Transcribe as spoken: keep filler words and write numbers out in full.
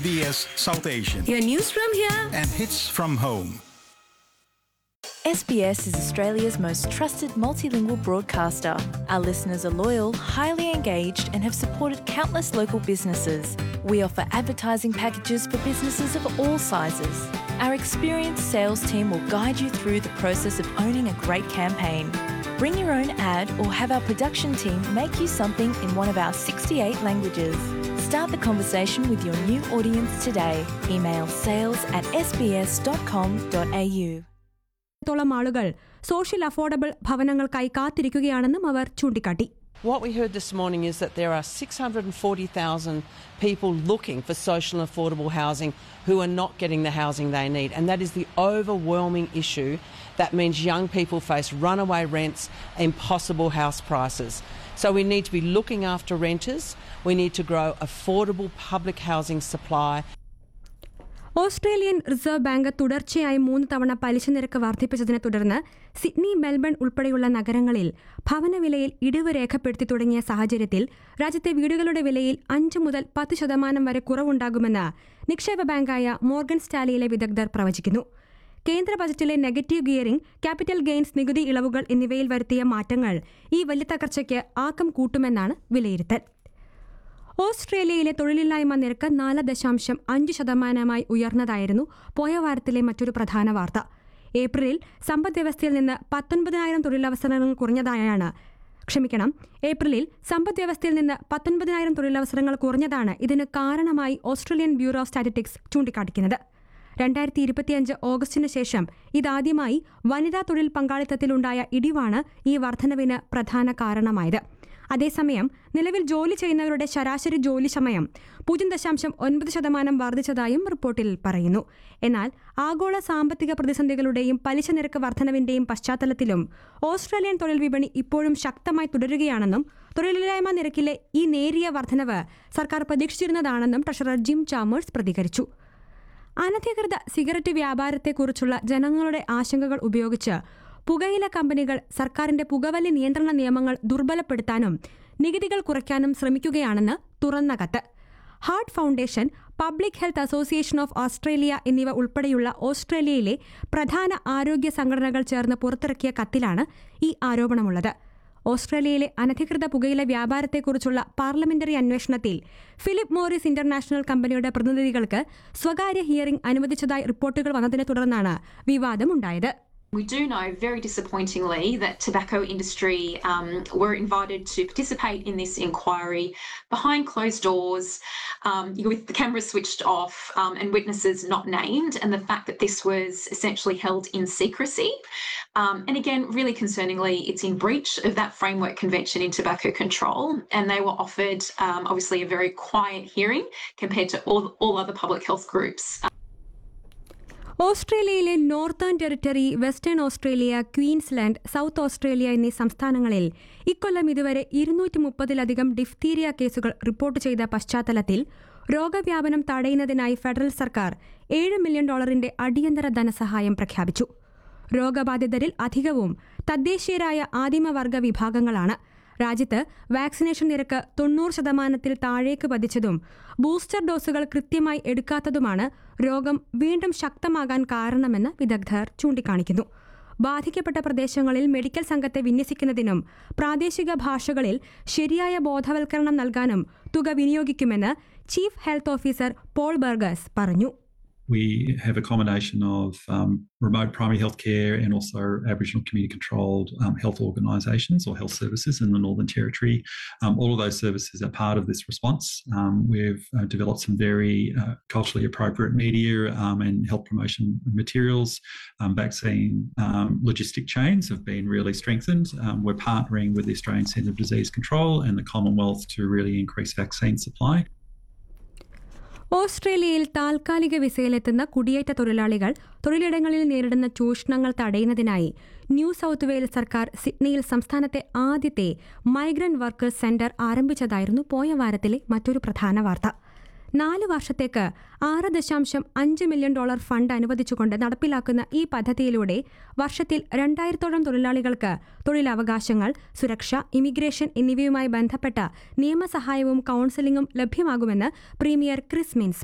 B S South Asian. Your news from here And hits from home. S B S is Australia's most trusted multilingual broadcaster. Our listeners are loyal, highly engaged, and have supported countless local businesses. We offer advertising packages for businesses of all sizes. Our experienced sales team will guide you through the process of owning a great campaign. Bring your own ad or have our production team make you something in one of our sixty-eight languages. Start the conversation with your new audience today. Email sales at s b s dot com dot a u. ത്തോളം ആളുകൾ social affordable ഭവനങ്ങൾക്കായി കാത്തിരിക്കുകയാണെന്നും അവർ ചൂണ്ടിക്കാട്ടി. What we heard this morning is that there are six hundred forty thousand people looking for social and affordable housing who are not getting the housing they need, and that is the overwhelming issue. That means young people face runaway rents, impossible house prices. So we need to be looking after renters. We need to grow affordable public housing supply. Australian reserve bank തുടർച്ചയായി മൂന്ന് തവണ പലിശ നിരക്ക് വർദ്ധിപ്പിച്ചതിനെ തുടർന്ന് Sydney, Melbourne ഉൾപ്പെടെയുള്ള നഗരങ്ങളിൽ ഭവനവിലയിൽ ഇടിവ് രേഖപ്പെടുത്തി തുടങ്ങിയ സാഹചര്യത്തിൽ രാജ്യത്തെ വീടുകളുടെ വിലയിൽ അഞ്ച് മുതൽ പത്ത് ശതമാനം വരെ കുറവുണ്ടാകുമെന്ന് നിക്ഷേപ ബാങ്കായ മോർഗൻ സ്റ്റാലിയിലെ വിദഗ്ധർ പ്രവചിക്കുന്നു. കേന്ദ്ര ബജറ്റിലെ നെഗറ്റീവ് ഗിയറിംഗ്, ക്യാപിറ്റൽ ഗെയിൻസ് നികുതി ഇളവുകൾ എന്നിവയിൽ വരുത്തിയ മാറ്റങ്ങൾ ഈ വലിയ തകർച്ചയ്ക്ക് ആക്കം കൂട്ടുമെന്നാണ് വിലയിരുത്തൽ. ഓസ്ട്രേലിയയിലെ തൊഴിലില്ലായ്മ നിരക്ക് നാല് ദശാംശം അഞ്ച് ശതമാനമായി ഉയർന്നതായിരുന്നു പോയ വാരത്തിലെ മറ്റൊരു പ്രധാന വാർത്ത. ഏപ്രിലിൽ സമ്പദ്വ്യവസ്ഥയിൽ നിന്ന് പത്തൊൻപതിനായിരം തൊഴിലവസരങ്ങൾ കുറഞ്ഞതായാണ് ക്ഷമിക്കണം ഏപ്രിലിൽ സമ്പദ്വ്യവസ്ഥയിൽ നിന്ന് പത്തൊൻപതിനായിരം തൊഴിലവസരങ്ങൾ കുറഞ്ഞതാണ് ഇതിന് കാരണമായി ഓസ്ട്രേലിയൻ ബ്യൂറോ ഓഫ് സ്റ്റാറ്റിസ്റ്റിക്സ് ചൂണ്ടിക്കാണിക്കുന്നത്. രണ്ടായിരത്തി ഇരുപത്തിയഞ്ച് ഓഗസ്റ്റിന് ശേഷം ഇതാദ്യമായി വനിതാ തൊഴിൽ പങ്കാളിത്തത്തിലുണ്ടായ ഇടിവാണ് ഈ വർധനവിന് പ്രധാന കാരണമായത്. അതേസമയം നിലവിൽ ജോലി ചെയ്യുന്നവരുടെ ശരാശരി ജോലി സമയം പൂജ്യം ദശാംശം ഒൻപത് ശതമാനം വർദ്ധിച്ചതായും റിപ്പോർട്ടിൽ പറയുന്നു. എന്നാൽ ആഗോള സാമ്പത്തിക പ്രതിസന്ധികളുടെയും പലിശ നിരക്ക് വർധനവിന്റെയും പശ്ചാത്തലത്തിലും ഓസ്ട്രേലിയൻ തൊഴിൽ വിപണി ഇപ്പോഴും ശക്തമായി തുടരുകയാണെന്നും തൊഴിലില്ലായ്മ നിരക്കിലെ ഈ നേരിയ വർധനവ് സർക്കാർ പ്രതീക്ഷിച്ചിരുന്നതാണെന്നും ട്രഷറർ ജിം ചാമേഴ്സ് പ്രതികരിച്ചു. അനധികൃത സിഗരറ്റ് വ്യാപാരത്തെക്കുറിച്ചുള്ള ജനങ്ങളുടെ ആശങ്കകൾ ഉപയോഗിച്ച് പുകയില കമ്പനികൾ സർക്കാരിന്റെ പുകവലി നിയന്ത്രണ നിയമങ്ങൾ ദുർബലപ്പെടുത്താനും നികുതികൾ കുറയ്ക്കാനും ശ്രമിക്കുകയാണെന്ന് തുറന്ന കത്ത്. Heart foundation, public health association of Australia എന്നിവ ഉൾപ്പെടെയുള്ള ഓസ്ട്രേലിയയിലെ പ്രധാന ആരോഗ്യ സംഘടനകൾ ചേർന്ന് പുറത്തിറക്കിയ കത്തിലാണ് ഈ ആരോപണമുള്ളത്. ഓസ്ട്രേലിയയിലെ അനധികൃത പുകയില വ്യാപാരത്തെക്കുറിച്ചുള്ള പാർലമെന്ററി അന്വേഷണത്തിൽ ഫിലിപ്പ് മോറിസ് ഇന്റർനാഷണൽ കമ്പനിയുടെ പ്രതിനിധികൾക്ക് സ്വകാര്യ ഹിയറിംഗ് അനുവദിച്ചതായി റിപ്പോർട്ടുകൾ വന്നതിനെ തുടർന്നാണ് വിവാദമുണ്ടായത്. We do know, very disappointingly, that tobacco industry um, were invited to participate in this inquiry behind closed doors, um, with the cameras switched off um, and witnesses not named, and the fact that this was essentially held in secrecy. Um, and again, really concerningly, it's in breach of that framework convention in tobacco control, and they were offered um, obviously a very quiet hearing compared to all, all other public health groups. ഓസ്ട്രേലിയയിലെ northern territory, western Australia, Queensland, south Australia എന്നീ സംസ്ഥാനങ്ങളിൽ ഇക്കൊല്ലം ഇതുവരെ ഇരുന്നൂറ്റി മുപ്പതിലധികം diphtheria കേസുകൾ report ചെയ്ത പശ്ചാത്തലത്തിൽ രോഗവ്യാപനം തടയുന്നതിനായി ഫെഡറൽ സർക്കാർ ഏഴ് മില്യൺ ഡോളറിന്റെ അടിയന്തര ധനസഹായം പ്രഖ്യാപിച്ചു. രോഗബാധിതരിൽ അധികവും തദ്ദേശീയരായ ആദിമവർഗ വിഭാഗങ്ങളാണ്. രാജ്യത്ത് വാക്സിനേഷൻ നിരക്ക് തൊണ്ണൂറ് ശതമാനത്തിൽ താഴേക്ക് പതിച്ചതും ബൂസ്റ്റർ ഡോസുകൾ കൃത്യമായി എടുക്കാത്തതുമാണ് രോഗം വീണ്ടും ശക്തമാകാൻ കാരണമെന്ന് വിദഗ്ധർ ചൂണ്ടിക്കാണിക്കുന്നു. ബാധിക്കപ്പെട്ട പ്രദേശങ്ങളിൽ മെഡിക്കൽ സംഘത്തെ വിന്യസിക്കുന്നതിനും പ്രാദേശിക ഭാഷകളിൽ ശരിയായ ബോധവൽക്കരണം നൽകാനും തുക വിനിയോഗിക്കുമെന്ന് ചീഫ് ഹെൽത്ത് ഓഫീസർ പോൾ ബർഗസ് പറഞ്ഞു. We have a combination of um, remote primary health care and also Aboriginal community-controlled um, health organisations or health services in the Northern Territory. Um, all of those services are part of this response. Um, we've uh, developed some very uh, culturally appropriate media um, and health promotion materials. Um, vaccine um, logistic chains have been really strengthened. Um, we're partnering with the Australian Centre of Disease Control and the Commonwealth to really increase vaccine supply. ഓസ്ട്രേലിയയിൽ താൽക്കാലിക വിസയിലെത്തുന്ന കുടിയേറ്റ തൊഴിലാളികൾ തൊഴിലിടങ്ങളിൽ നേരിടുന്ന ചൂഷണങ്ങൾ തടയുന്നതിനായി new south Wales സർക്കാർ സിഡ്നിയിൽ സംസ്ഥാനത്തെ ആദ്യത്തെ മൈഗ്രന്റ് വർക്കേഴ്സ് സെന്റർ ആരംഭിച്ചതായിരുന്നു പോയ വാരത്തിലെ മറ്റൊരു പ്രധാന വാർത്ത. നാല് വർഷത്തേക്ക് ആറ് ദശാംശം അഞ്ച് മില്യൺ ഡോളർ ഫണ്ട് അനുവദിച്ചുകൊണ്ട് നടപ്പിലാക്കുന്ന ഈ പദ്ധതിയിലൂടെ വർഷത്തിൽ രണ്ടായിരത്തോളം തൊഴിലാളികൾക്ക് തൊഴിലവകാശങ്ങൾ, സുരക്ഷ, ഇമിഗ്രേഷൻ എന്നിവയുമായി ബന്ധപ്പെട്ട നിയമസഹായവും കൌൺസിലിംഗും ലഭ്യമാകുമെന്ന് പ്രീമിയർ ക്രിസ് മിൻസ്